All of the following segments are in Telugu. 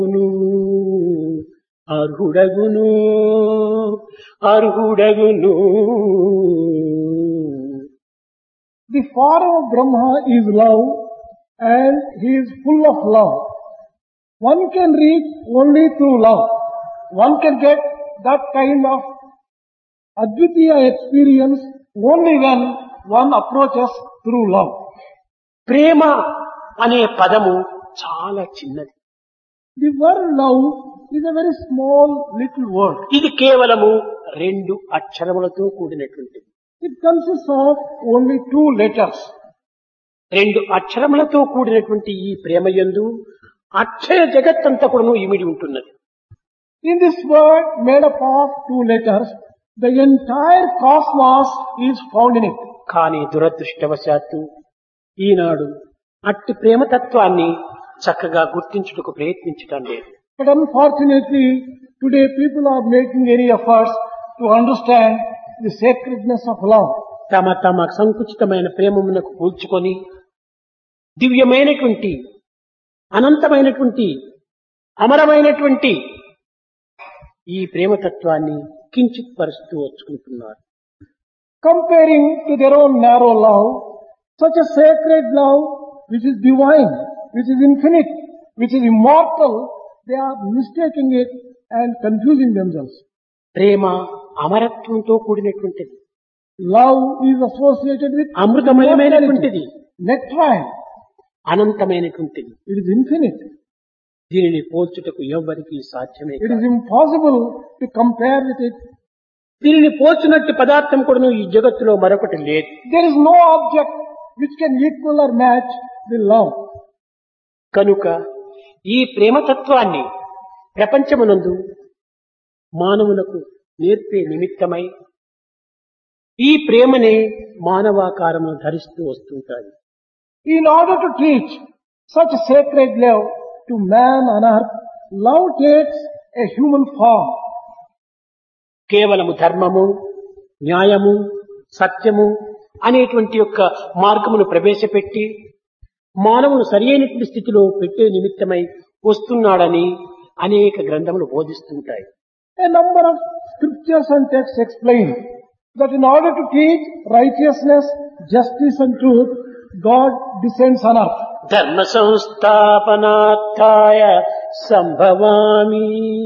అర్హుడగును అర్హుడగును. The form of Brahma is love and he is full of love. One can reach only through love. One can get that kind of Advitiya experience only when one approaches through love. ప్రేమ అనే పదము చాలా చిన్నది. The word love is a very small little word. ఇది కేవలము 2 అక్షరములతో కూడినటువంటిది. It consists of only 2 letters. 2 అక్షరములతో కూడినటువంటి ఈ ప్రేమ యందు అక్షయ జగత్తంతా కూడా ఇమిడి ఉంటున్నది. In this word made up of 2 letters, the entire cosmos is found in it. కానీ దురదృష్టవశాత్తు ఈనాడు అట్టి ప్రేమతత్వాన్ని చక్కగా గుర్తించుటకు ప్రయత్నించటం లేదు. But unfortunately, today people are making any efforts to understand the sacredness of love. తమ తమ సంకుచితమైన ప్రేమమునకు కూల్చుకొని దివ్యమైనటువంటి అనంతమైనటువంటి అమరమైనటువంటి ఈ ప్రేమతత్వాన్ని కించిత్ పరుస్తూ వచ్చుకుంటున్నారు. Comparing to their own narrow love, such a sacred love which is divine, which is infinite, which is immortal, they are mistaking it and confusing themselves. Prema అమరత్వంతో కూడినటువంటిది, Love is associated with అమృతమయమైనటువంటిది, nectarine. అనంతమైనటువంటిది. It is infinite. దీనిని పోల్చుటకు ఎవ్వరికీ సాధ్యమే It is కాదు. impossible to compare with it. దీనిని పోల్చినట్టు పదార్థం కూడా ఈ జగత్తులో మరొకటి లేదు. There is no object which can equal or match the love. కనుక ఈ ప్రేమతత్వాన్ని ప్రపంచమునందు మానవులకు నేర్పే నిమిత్తమై ఈ ప్రేమనే మానవాకారమును ధరిస్తూ వస్తుంటాయి. In order to teach such sacred love to man on earth, love takes a human form. కేవలము ధర్మము, న్యాయము, సత్యము అనేటువంటి యొక్క మార్గమును ప్రవేశపెట్టి మానవును సరి అయినటువంటి స్థితిలో పెట్టే నిమిత్తమై వస్తున్నాడని అనేక గ్రంథములు బోధిస్తుంటాయి. A number of scriptures and texts explain that in order to teach righteousness, justice and truth, God descends on earth. ధర్మ సంస్థాపనార్థాయ సంభవామి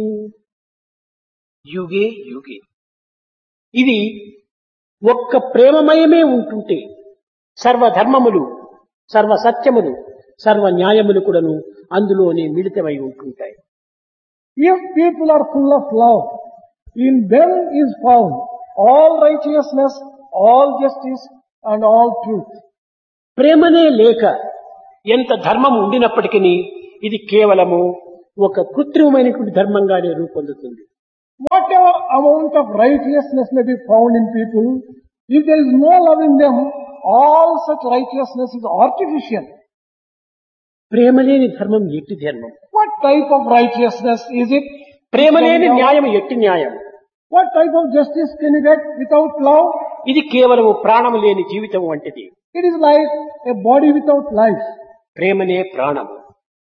యుగే యుగే. ఇది ఒక్క ప్రేమమయమే ఉంటుంటే సర్వధర్మములు, సర్వ సత్యములు, సర్వ న్యాయములు కూడాను అందులోనే మిళితమై ఉంటుంటాయి. If people are full of love, in them is found all righteousness, all justice and all truth. ప్రేమనే లేక ఎంత ధర్మం ఉండినప్పటికీ ఇది కేవలము ఒక కృత్రిమమైనటువంటి ధర్మంగానే రూపొందుతుంది. Whatever amount of righteousness may be found in people, if there is no love in them, all such righteousness is artificial. ప్రేమ లేని ధర్మం ఎట్టి ధర్మం? What type of righteousness is it? ప్రేమ లేని న్యాయం ఎట్టి న్యాయం? What type of justice can you get without love? ఇది కేవలము ప్రాణము లేని జీవితం వంటిది. It is like a body without life. ప్రేమనే ప్రాణము.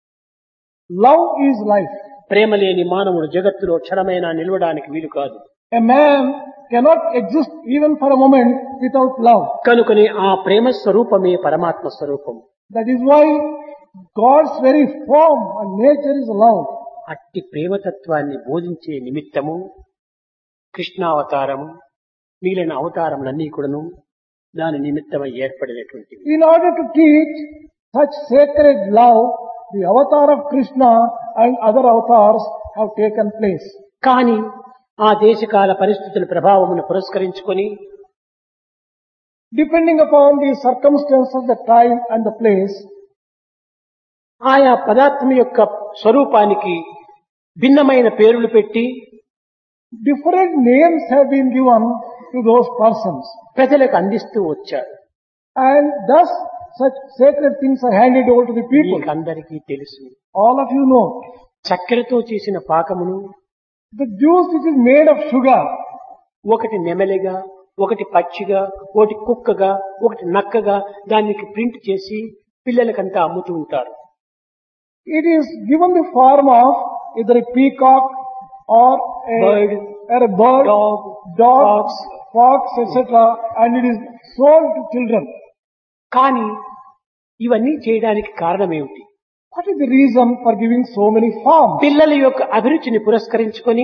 Love is life. ప్రేమ లేని మానవుడు జగత్తులో క్షణమైనా నిలవడానికి వీలు కాదు. A man cannot exist even for a moment without love. కనుకనే ఆ ప్రేమ స్వరూపమే పరమాత్మ స్వరూపం. That is why God's very form and nature is love. అట్టి ప్రేమతత్వాన్ని బోధించే నిమిత్తము కృష్ణావతారము, మిగిలిన అవతారములన్నీ కూడాను దాని నిమిత్తమై ఏర్పడినటువంటివి. In order to teach such sacred love, the avatar of Krishna and other avatars have taken place. కానీ ఆ దేశకాల పరిస్థితుల ప్రభావమును పురస్కరించుకొని Depending upon the circumstances, the time and the place, ఆయా పదార్థం యొక్క స్వరూపానికి భిన్నమైన పేర్లు పెట్టి different names have been given to those persons. ప్రజలకు అందిస్తూ వచ్చారు. And thus such sacred things are handed over to the people. మీకందరికీ తెలుసు, All of you know, చక్కెరతో చేసిన పాకమును the juice which is made of sugar, ఒకటి నెమలిగా, ఒకటి పక్షిగా, ఒకటి కుక్కగా, ఒకటి నక్కగా దానికి ప్రింట్ చేసి పిల్లలకంతా అమ్ముతూ ఉంటారు. it is given the form of either a peacock or Bird, a bird, dog, dog, fox. fox, etc. And it is sold to children. కానీ ఇవన్నీ చేయడానికి కారణం ఏమిటి? What is the reason for giving so many farms? పిల్లల యొక్క అభిరుచిని పురస్కరించుకొని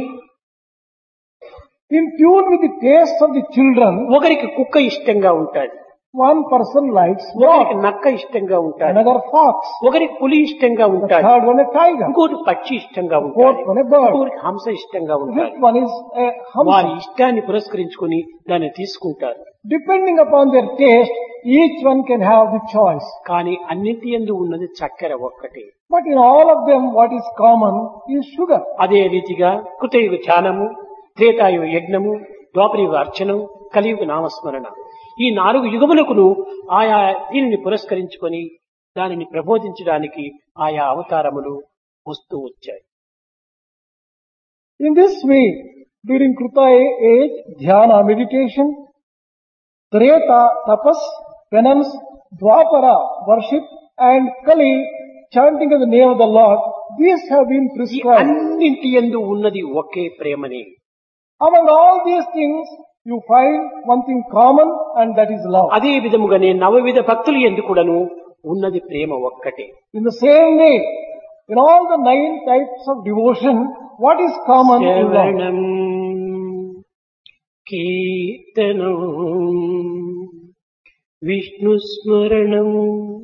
In tune with the taste of the children, ఒకరికి కుక్క ఇష్టంగా ఉంటాది, one person likes ఒకరికి dog, నక్క ఇష్టంగా ఉంటాది, another fox, ఒకరికి పులి ఇష్టంగా the ఉంటాది, third one a tiger, ఇంకోటి పక్షి ఇష్టంగా fourth ఉంటాది, one a bird, ఇంకోటి హంస ఇష్టంగా the ఉంటాది. fifth one is a వారి humsa. ఇష్టాన్ని పురస్కరించుకొని దాన్ని తీసుకుంటారు. Depending upon their taste, each one can have the choice. కానీ అన్నింటి యందు ఉన్నది చక్కెర ఒక్కటే. But in all of them, what is common is sugar. అదే రీతిగా కృతయుగ ధ్యానము, త్రేతాయుగ యజ్ఞము, ద్వాపరయుగ అర్చనం, కలియుగ నామస్మరణ, ఈ 4 యుగములకును ఆయా దీనిని పురస్కరించుకొని దానిని ప్రబోధించడానికి ఆయా అవతారములు వస్తూ వచ్చాయి. In this way, during Krutaya age, dhyana, meditation, Treta, tapas, penance, Dwapara, worship, and Kali, chanting of the name of the Lord, these have been ఈ prescribed. అన్నింటి యందు ఉన్నది ఒకే ప్రేమనే. Among all these things, you find one thing common, and that is love. అదే విధముగానే నవవిధ భక్తులు యందు కూడాను ఉన్నది ప్రేమ ఒక్కటే. In the same way, in all the 9 types of devotion, what is common is love. శ్రవణం కీర్తనం విష్ణు స్మరణం